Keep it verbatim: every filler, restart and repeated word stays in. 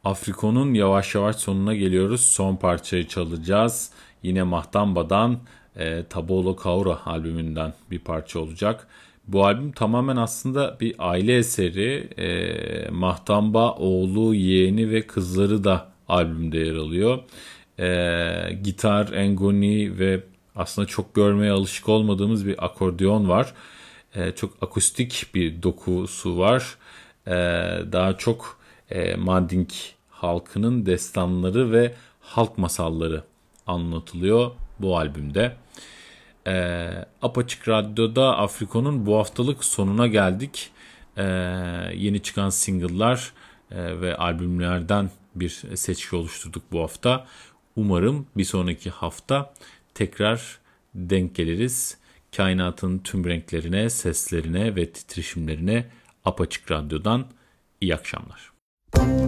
Afriko'nun yavaş yavaş sonuna geliyoruz. Son parçayı çalacağız. Yine Mahtamba'dan e, Tabolo Kaura albümünden bir parça olacak. Bu albüm tamamen aslında bir aile eseri. E, Mahtamba, oğlu, yeğeni ve kızları da albümde yer alıyor. E, gitar, engoni ve aslında çok görmeye alışık olmadığımız bir akordeon var. E, çok akustik bir dokusu var. E, daha çok e, Manding halkının destanları ve halk masalları anlatılıyor bu albümde. E, Apaçık Radyo'da Afriko'nun bu haftalık sonuna geldik. E, yeni çıkan single'lar e, ve albümlerden bir seçki oluşturduk bu hafta. Umarım bir sonraki hafta tekrar denk geliriz. Kainatın tüm renklerine, seslerine ve titreşimlerine Apaçık Radyo'dan iyi akşamlar.